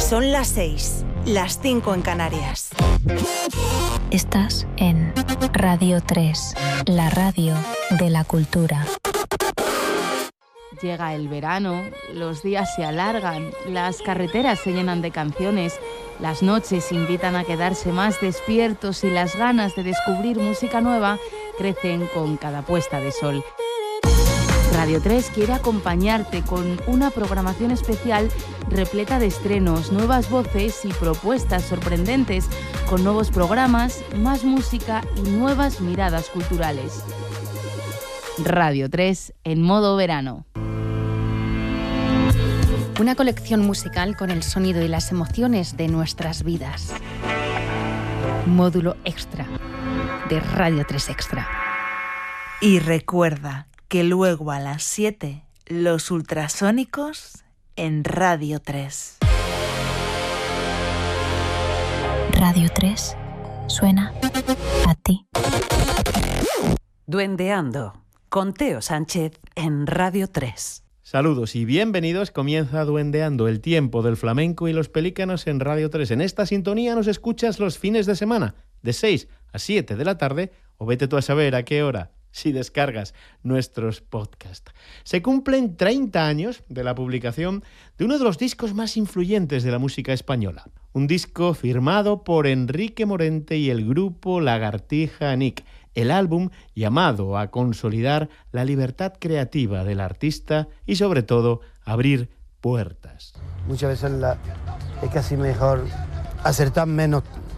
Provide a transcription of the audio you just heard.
Son las 6, las 5 en Canarias. Estás en Radio 3, la radio de la cultura. Llega el verano, los días se alargan, las carreteras se llenan de canciones, las noches invitan a quedarse más despiertos y las ganas de descubrir música nueva crecen con cada puesta de sol. Radio 3 quiere acompañarte con una programación especial repleta de estrenos, nuevas voces y propuestas sorprendentes, con nuevos programas, más música y nuevas miradas culturales. Radio 3 en modo verano. Una colección musical con el sonido y las emociones de nuestras vidas. Módulo extra de Radio 3 Extra. Y recuerda que luego a las 7, los ultrasónicos en Radio 3. Radio 3 suena a ti. Duendeando, con Teo Sánchez en Radio 3. Saludos y bienvenidos. Comienza Duendeando, el tiempo del flamenco y los pelícanos en Radio 3. En esta sintonía nos escuchas los fines de semana, de 6 a 7 de la tarde, o vete tú a saber a qué hora, si descargas nuestros podcasts. Se cumplen 30 años de la publicación de uno de los discos más influyentes de la música española. Un disco firmado por Enrique Morente y el grupo Lagartija Nick. El álbum llamado a consolidar la libertad creativa del artista y, sobre todo, abrir puertas. Muchas veces es casi mejor acertar menos